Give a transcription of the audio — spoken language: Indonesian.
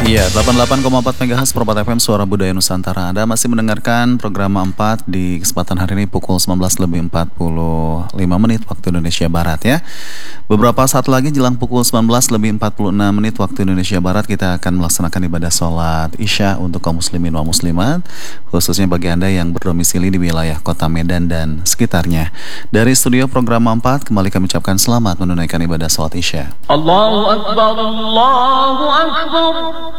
Iya, 88,4 MHz Permata FM Suara Budaya Nusantara. Anda masih mendengarkan program 4 di kesempatan hari ini pukul 19:45 waktu Indonesia Barat ya. Beberapa saat lagi jelang pukul 19:46 waktu Indonesia Barat kita akan melaksanakan ibadah sholat Isya untuk kaum muslimin wa muslimat, khususnya bagi Anda yang berdomisili di wilayah Kota Medan dan sekitarnya. Dari studio program 4 kembali kami ucapkan selamat menunaikan ibadah sholat Isya. Allahu Akbar, Allahu Akbar.